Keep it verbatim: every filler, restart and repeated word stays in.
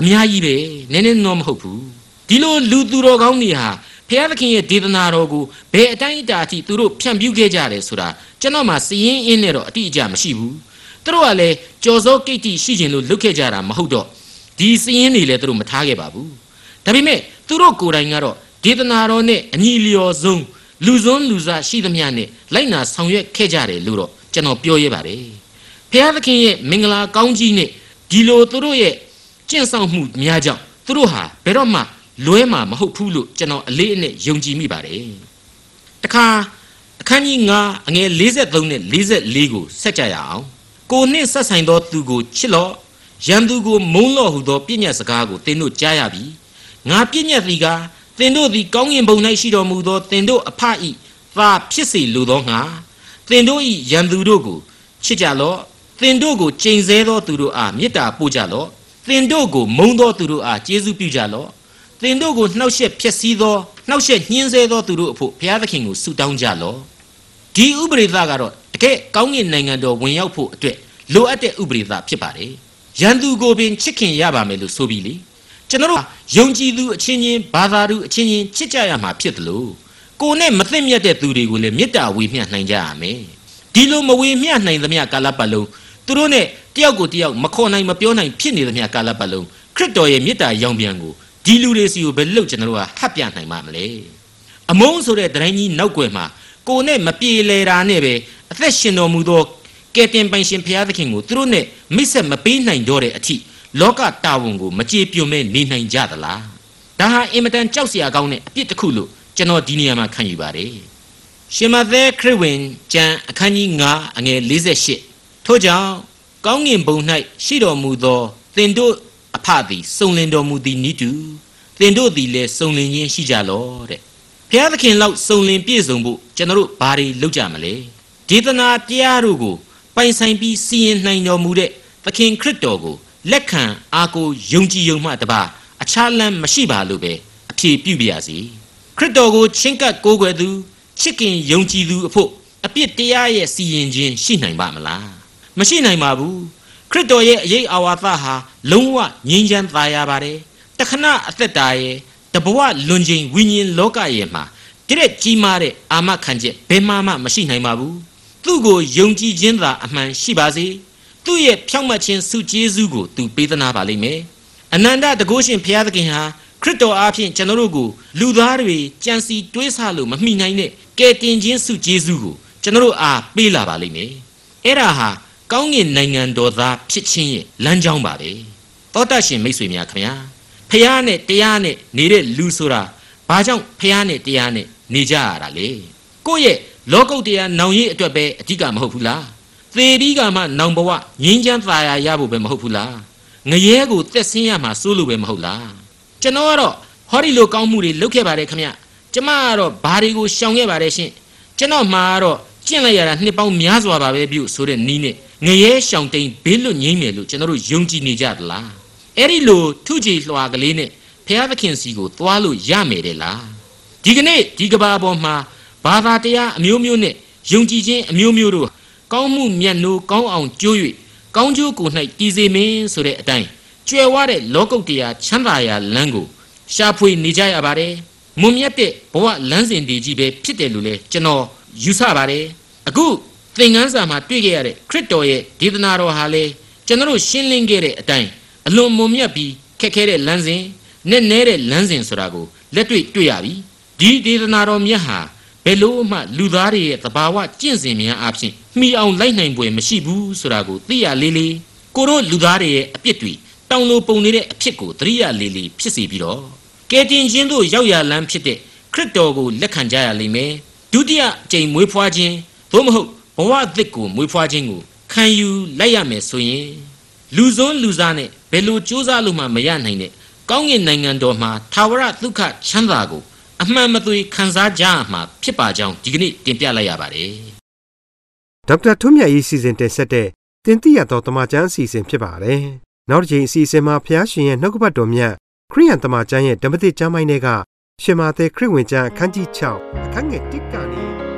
များကြီးပဲနည်းနည်းတော့မဟုတ်ဘူးဒီလိုလူသူတော်ကောင်းတွေဟာဖျားသခင်ရဲ့ဒေသနာတော်ကိုဘယ်အတိုင်းအတာအထိသူတို့ဖြန့်ဖြူးခဲ့ကြတယ်ဆိုတာကျွန်တော်မှစီရင်အင်းနဲ့တော့အတိအကျမရှိဘူးသူတို့ကလည်းကြော်စောကိတ္တိရှိခြင်းလို့လုပ်ခဲ့ကြတာမဟုတ်တော့ဒီစီရင်တွေလည်းသူတို့မထားခဲ့ပါဘူးဒါပေမဲ့သူတို့ကိုယ်တိုင်ကတော့ဒေသနာတော်နဲ့အညီလျော်ဆုံးလူစွန်းလူစားရှိသမျှနဲ့လိုက်နာဆောင်ရွက်ခဲ့ကြတယ်လို့တော့ကျွန်တော်ပြောရပါတယ်ဖျားသခင်ရဲ့မင်္ဂလာကောင်းကြီးနဲ့ဒီလိုသူတို့ရဲ့ကျင့်ဆောင်မှုများကြောင့်သူတို့ဟာဘယ်တော့မှလွဲမှာမဟုတ်ဘူးလို့ကျွန်တော်အလေးအနက်ယုံကြည်မိပါတယ်တခါအခန်းကြီး၅အငယ်၄၃နဲ့၄၄ကိုဆက်ကြရအောင်ကိုနှင့်ဆက်ဆိုင်သောသူကိုချစ်လော့ရန်သူကိုမုန်းလော့ဟုသောပြည့်ညတ်စကားကိုသင်တို့ကြားရပြီငါပြည့်ညတ်သည်ကသင်တို့သည်ကောင်းကင်ဘုံ၌ရှိတော်မူသောသင်တို့အဖ၏သာဖြစ်စေလိုသောငါသင်တို့၏ရန်သူတို့ကိုချစ်ကြလော့သင်တို့ကိုကျိန်ဆဲသောသူတို့အားမေတ္တာပို့ကြလော့သင်တို့ကိုမုန်းသောသူတို့အားကျေးဇူးပြုကြလော့သင်တို့ကိုနှောက်ယှက်ဖျက်ဆီးသောနှောက်ယှက်ညှင်းဆဲသောသူတို့အဖို့ဘုရားသခင်ကိုဆုတောင်းကြလော့ဒီဥပဒေသားကတော့တကယ်ကောင်းကင်နိုင်ငံတော်ဝင်ရောက်ဖို့အတွက်လိုအပ်တဲ့ဥပဒေသားဖြစ်ပါတယ်ရန်သူကိုပင်ချစ်ခင်ရပါမယ်လို့ဆိုပြီးလေကျွန်တော်တို့ယုံကြည်သူအချင်းချင်းဘာသာသူအချင်းချင်းချစ်ကြရမှာဖြစ်တယ်လို့ကိုယ်နဲ့မသိမြတ်တဲ့သူတွေကိုလည်းမေတ္တာဝေမျှနိုင်ကြရမယ်ဒီလိုမဝေမျှနိုင်သမျှကာလပတ်လုံးသူတို့နဲ့တယောက်ကိုတယောက်မခေါ်နိုင်မပြောနိုင်ဖြစ်နေသမျှကာလပတ်လုံးခရစ်တော်ရဲ့မေတ္တာရောင်ပြန်ကိုဒီလူတွေစီကိုဘယ်လို့ကျွန်တော်တို့ကဟပ်ပြနိုင်မှာမလဲအမုန်းဆိုတဲ့တိုင်းကြီးနောက်ွယ်မှာကိုနဲ့မပြေလည်တာနဲ့ပဲအသက်ရှင်တော်မူသောကယ်တင်ပိုင်ရှင်ဘုရားသခင်ကိုသူတို့နဲ့မိတ်ဆက်မပေးနိုင်တော့တဲ့အထိလောကတာဝန်ကိုမကြေပြွန်မဲ့နေနိုင်ကြသလားဒါဟာအင်မတန်ကြောက်စရာကောင်းတဲ့အပြစ်တစ်ခုလို့ကျွန်တော်ဒီနေရာမှာခံယူပါတယ်ရှင်မသက်ခရစ်ဝင်ကျမ်းအခန်းကြီး၅အငယ်၄၈ထို့ကြောင့်ကောင်းကင်ဘုံ၌ရှိတော်မူသောသင်တို့အဖသည်စုံလင်တော်မူသည်နိတုသင်တို့သည်လည်းစုံလင်ခြင်းရှိကြလော့တဲ့ဘုရားသခင်လောက်စုံလင်ပြည့်စုံဖို့ကျွန်တော်တို့ဘာတွေလုပ်ကြမလဲဒေသနာတရားတို့ကိုပိုင်ဆိုင်ပြီးစီရင်နိုင်တော်မူတဲ့သခင်ခရစ်တော်ကိုလက်ခံအားကိုယုံကြည်ယုံမှတပါအခြားလမ်းမရှိပါလို့ပဲအဖြေပြုပြရစီခရစ်တော်ကိုချင်းကပ်ကိုးကွယ်သူချစ်ခင်ယုံကြည်သူအဖို့အပြစ်တရားရဲ့စီရင်ခြင်းရှိနိုင်ပါမလားမရှိနိုင်ပါဘူးခရစ်တော်ရဲ့အရေးအာဝါသဟာလုံးဝငြိမ်းချမ်းသာယာပါတယ်တခဏအသက်တာရဲ့တဘဝလွန်ချိန်ဝိညာဉ်လောကရဲ့မှာတရက်ကြီးမားတဲ့အာမခံချက်ဘယ်မှမှမရှိနိုင်ပါဘူးသူ့ကိုယုံကြည်ခြင်းသာအမှန်ရှိပါစေသူ့ရဲ့ဖြောင့်မတ်ခြင်းဆုကျေးဇူးကိုသူပေးသနာပါလိမ့်မယ်အနန္တတကုရှင်ဘုရားသခင်ဟာခရစ်တော်အားဖြင့်ကျွန်တော်တို့ကိုလူသားတွေကြံစီတွေးဆလို့မမိနိုင်တဲ့ကယ်တင်ခြင်းဆုကျေးဇူးကိုကျွန်တော်တို့အားပေးလာပါလိမ့်မယ်အဲ့ဒါဟာကောင်းကင်နိုင်ငံတော်သားဖြစ်ခြင်းရဲ့လမ်းကြောင်းပါပဲသောတရှင်မိတ်ဆွေများခင်ဗျာဖျားနဲ့တရားနဲ့နေတဲ့လူဆိုတာဘာကြောင့်ဖျားနဲ့တရားနဲ့နေကြရတာလဲကိုယ့်ရဲ့လောကုတ္တရာနောင်ရည်အတွက်ပဲအဓိကမဟုတ်ဘူးလားသေဒီကမှနောင်ဘဝငြိမ်းချမ်းသာယာရဖို့ပဲမဟုတ်ဘူးလားငရဲကိုသက်ဆင်းရမှာစိုးလို့ပဲမဟုတ်လားကျွန်တော်ကတော့ဟောဒီလိုကောင်းမှုတွေလုပ်ခဲ့ပါတယ်ခင်ဗျကျမကတော့ဘာတွေကိုရှောင်ခဲ့ပါတယ်ရှင်ကျွန်တော်မှာတော့ကျင့်လိုက်ရတာနှစ်ပေါင်းများစွာပါပဲပြုဆိုတဲ့နီးနဲ့ငရဲရှောင်တိန်ဘေးလွတ်ငြိမ်းမယ်လို့ကျွန်တော်တို့ယုံကြည်နေကြသလားအဲ့ဒီလိုထုကြည်လွှာကလေးနဲ့ဘုရားသခင်စီကိုသွားလို့ရမယ်တဲ့လားဒီကနေ့ဒီကဘာပေါ်မှာဘာသာတရားအမျိုးမျိုးနဲ့ယုံကြည်ခြင်းအမျိုးမျိုးတို့ကောင်းမှုမြတ်နိုးကောင်းအောင်ကြိုး၍ကောင်းကျိုးကို၌တည်စေမင်းဆိုတဲ့အတိုင်းကျွယ်ဝတဲ့လောကုတ္တရာချမ်းသာရာလမ်းကိုရှာဖွေနေကြရပါတယ်မွန်မြတ်တဲ့ဘဝလမ်းစဉ်တည်ကြီးပဲဖြစ်တယ်လို့လဲကျွန်တော်ယူဆပါတယ်အခုသင်ခန်းစာမှာတွေ့ခဲ့ရတဲ့ခရစ်တော်ရဲ့ဒေသနာတော်ဟာလေကျွန်တော်တို့ရှင်းလင်းခဲ့တဲ့အတိုင်းအလွန်မွန်မြတ်ပြီးခက်ခဲတဲ့လမ်းစဉ်နဲ့နဲတဲ့လမ်းစဉ်ဆိုတာကိုလက်တွေ့တွေ့ရပြီဒီဒေသနာတော်မြတ်ဟာဘယ်လို့မှလူသားတွေရဲ့သဘာဝကျင့်စဉ်များအဖြစ်မှီအောင်လိုက်နိုင်ပွဲမရှိဘူးဆိုတာကိုသိရလေးလေးကိုတို့လူသားတွေရဲ့အပြစ်တွေတောင်လိုပုံနေတဲ့အဖြစ်ကိုသတိရလေးလေးဖြစ်စေပြီးတော့ကယ်တင်ခြင်းတို့ရောက်ရလမ်းဖြစ်တဲ့ခရစ်တော်ကိုလက်ခံကြရလိမ့်မယ်ဒုတိယအကြိမ်မွေးဖွားခြင်းသို့မဟုတ်ဘဝအသစ်ကိုမွေးဖွားခြင်းကိုခံယူလိုက်ရမယ်ဆိုရင်လူစွန်းလူစားနဲ့ဘယ်လိုကြိုးစားလို့မှမရနိုင်တဲ့ကောင်းကင်နိုင်ငံတော်မှာထာဝရဒုက္ခချမ်းသာကိုအမှန်မသွေခံစားကြရမှာဖြစ်ပါကြောင်းဒီကနေ့တင်ပြလိုက်ရပါတယ်ဒေါက်တာထွန်းမြတ်ရေးစီစဉ်တင်ဆက်တဲ့တင်ပြရသောတမန်ကျမ်းအစီအစဉ်ဖြစ်ပါတယ်နောက်တစ်ချိန်အစီအစဉ်မှာဖျားရှင်ရဲ့နှုတ်ကပတ်တော်မြတ်ခရိယန်တမန်ကျမ်းရဲ့ဓမ္မသစ်ကျမ်းပိုင်းတွေကရှင်မာသဲခရစ်ဝင်ကျမ်းအခန်းကြီး၆အခန်းငယ်၁ကနေ